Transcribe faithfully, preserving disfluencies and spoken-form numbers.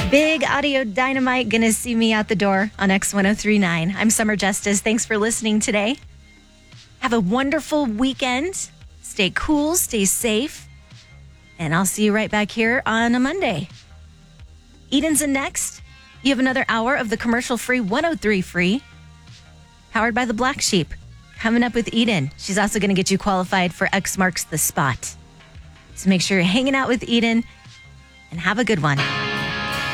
Big audio dynamite gonna see me out the door on X ten thirty-nine. I'm Summer Justice. Thanks for listening today. Have a wonderful weekend. Stay cool, stay safe. And I'll see you right back here on a Monday. Eden's in next. You have another hour of the commercial-free one oh three Free, powered by the Black Sheep. Coming up with Eden. She's also going to get you qualified for X Marks the Spot. So make sure you're hanging out with Eden and have a good one.